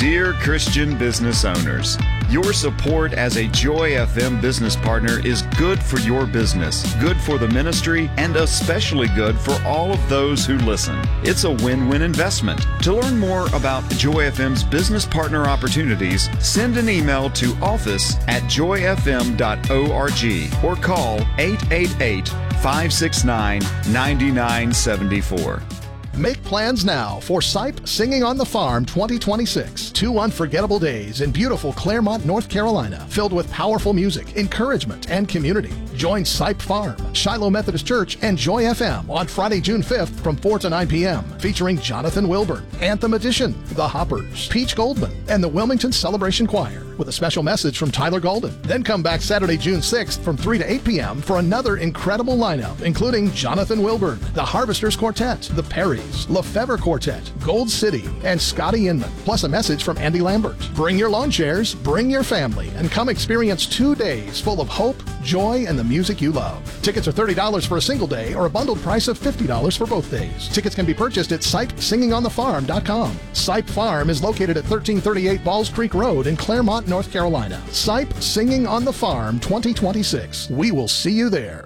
Dear Christian business owners, your support as a Joy FM business partner is good for your business, good for the ministry, and especially good for all of those who listen. It's a win-win investment. To learn more about Joy FM's business partner opportunities, send an email to office@joyfm.org or call 888-569-9974. Make plans now for SIPE Singing on the Farm 2026. 2 unforgettable days in beautiful Claremont, North Carolina, filled with powerful music, encouragement, and community. Join SIPE Farm, Shiloh Methodist Church, and Joy FM on Friday, June 5th from 4 to 9 p.m., featuring Jonathan Wilburn, Anthem Edition, The Hoppers, Peach Goldman, and the Wilmington Celebration Choir, with a special message from Tyler Golden. Then come back Saturday, June 6th from 3 to 8 p.m. for another incredible lineup, including Jonathan Wilburn, the Harvesters Quartet, the Perrys, Lefevre Quartet, Gold City, and Scotty Inman, plus a message from Andy Lambert. Bring your lawn chairs, bring your family, and come experience 2 days full of hope, joy, and the music you love. Tickets are $30 for a single day or a bundled price of $50 for both days. Tickets can be purchased at SIPESingingOnTheFarm.com. SIPE Farm is located at 1338 Balls Creek Road in Claremont, North Carolina. SIPE Singing on the Farm 2026. We will see you there.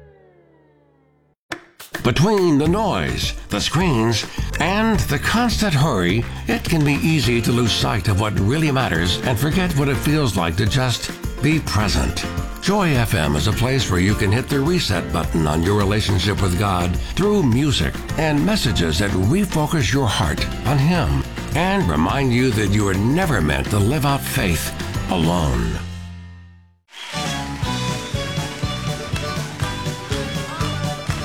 Between the noise, the screens, and the constant hurry, it can be easy to lose sight of what really matters and forget what it feels like to just be present. Joy FM is a place where you can hit the reset button on your relationship with God through music and messages that refocus your heart on Him and remind you that you are never meant to live out faith alone.